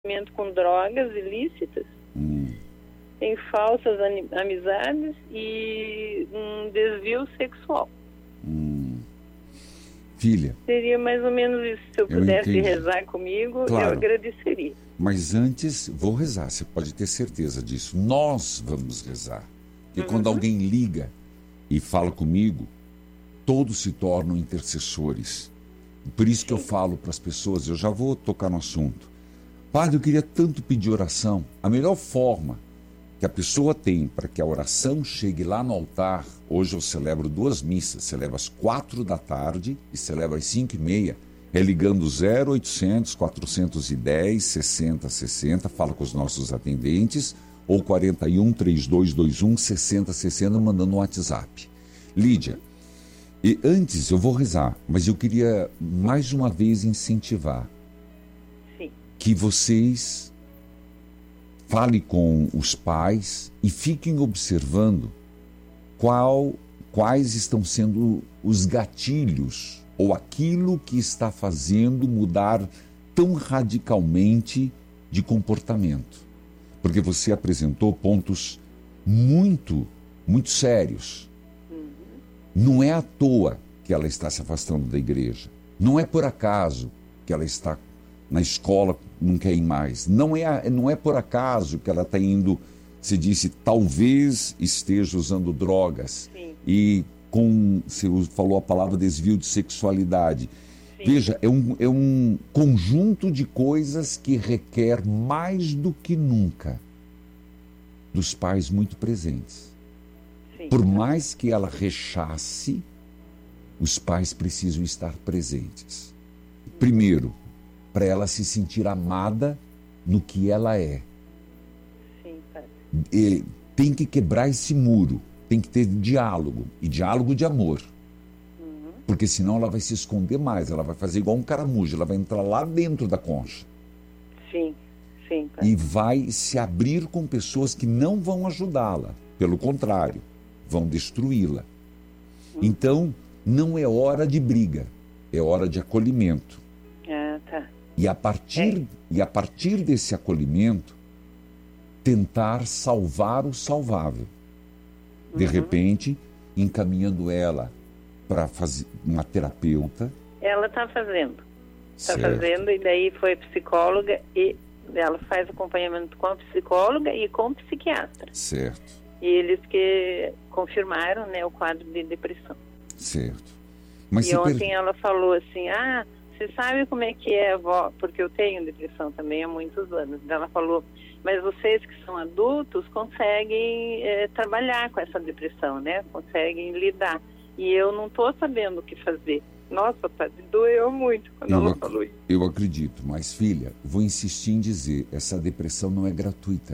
com drogas ilícitas, tem falsas amizades e um desvio sexual. Filha, seria mais ou menos isso. Se eu pudesse rezar comigo, claro, eu agradeceria. Mas antes, vou rezar, você pode ter certeza disso. Nós vamos rezar. E quando alguém liga e fala comigo, todos se tornam intercessores. Por isso que eu falo para as pessoas, eu já vou tocar no assunto. Padre, eu queria tanto pedir oração. A melhor forma que a pessoa tem para que a oração chegue lá no altar, hoje eu celebro 2 missas, celebro às 4 da tarde e celebro às 5h30, é ligando 0800 410 60 60, fala com os nossos atendentes, ou 41 3221 60 60, mandando um WhatsApp. Lídia, e antes eu vou rezar, mas eu queria mais uma vez incentivar que vocês falem com os pais e fiquem observando quais estão sendo os gatilhos ou aquilo que está fazendo mudar tão radicalmente de comportamento. Porque você apresentou pontos muito, muito sérios. Não é à toa que ela está se afastando da igreja. Não é por acaso que ela está na escola, não quer ir mais. Não é por acaso que ela está indo, você disse, talvez esteja usando drogas. Sim. E você falou a palavra desvio de sexualidade. Sim. Veja, é um conjunto de coisas que requer mais do que nunca dos pais muito presentes. Sim. Por mais que ela rechace, os pais precisam estar presentes. Primeiro, para ela se sentir amada no que ela é. Sim, e tem que quebrar esse muro, tem que ter diálogo, e diálogo de amor. Porque senão ela vai se esconder mais, ela vai fazer igual um caramujo, ela vai entrar lá dentro da concha. Sim, sim. E vai se abrir com pessoas que não vão ajudá-la, pelo contrário, vão destruí-la. Então, não é hora de briga, é hora de acolhimento. E a partir desse acolhimento, tentar salvar o salvável. De repente, encaminhando ela para fazer uma terapeuta. Ela está fazendo. Está fazendo, e daí foi psicóloga, e ela faz acompanhamento com a psicóloga e com o psiquiatra. Certo. E eles que confirmaram, né, o quadro de depressão. Certo. Mas e ontem ela falou assim, você sabe como é que é, vó? Porque eu tenho depressão também há muitos anos. Ela falou, mas vocês que são adultos conseguem trabalhar com essa depressão, né? Conseguem lidar. E eu não estou sabendo o que fazer. Nossa, padre, doeu muito quando ela falou isso. Eu acredito, mas filha, vou insistir em dizer, essa depressão não é gratuita.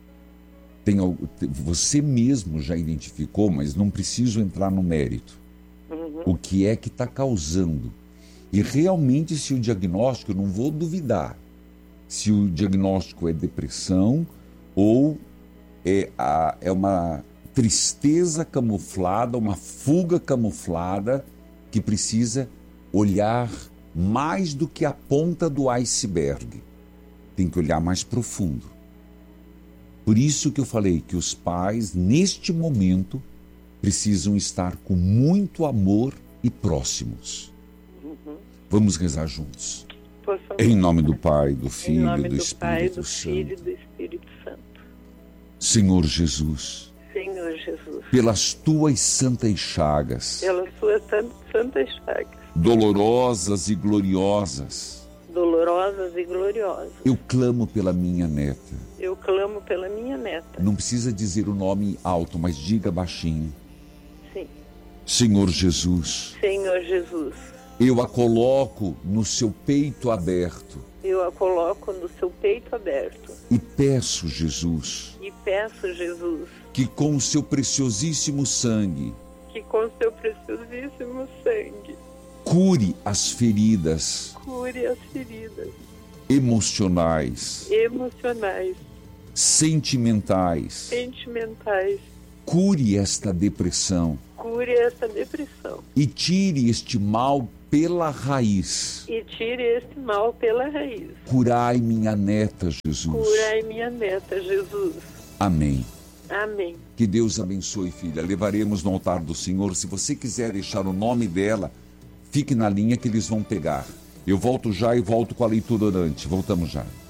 Você mesmo já identificou, mas não preciso entrar no mérito. O que é que está causando? E realmente, se o diagnóstico, eu não vou duvidar, se o diagnóstico é depressão ou é uma tristeza camuflada, uma fuga camuflada que precisa olhar mais do que a ponta do iceberg. Tem que olhar mais profundo. Por isso que eu falei que os pais, neste momento, precisam estar com muito amor e próximos. Vamos rezar juntos. Em nome do Pai, do Filho e do Espírito Santo. Senhor Jesus. Senhor Jesus. Pelas tuas santas chagas. Pelas tuas santas chagas. Dolorosas e gloriosas. Dolorosas e gloriosas. Eu clamo pela minha neta. Eu clamo pela minha neta. Não precisa dizer o nome alto, mas diga baixinho. Sim. Senhor Jesus. Senhor Jesus. Eu a coloco no seu peito aberto. Eu a coloco no seu peito aberto. E peço, Jesus. E peço, Jesus. Que com o seu preciosíssimo sangue. Que com o seu preciosíssimo sangue. Cure as feridas. Cure as feridas. Emocionais. Emocionais. Sentimentais. Sentimentais. Cure esta depressão. Cure esta depressão. E tire este mal pela raiz. E tire esse mal pela raiz. Curai minha neta, Jesus. Curai minha neta, Jesus. Amém. Amém. Que Deus abençoe, filha. Levaremos no altar do Senhor. Se você quiser deixar o nome dela, fique na linha que eles vão pegar. Eu volto já e volto com a leitura orante. Voltamos já.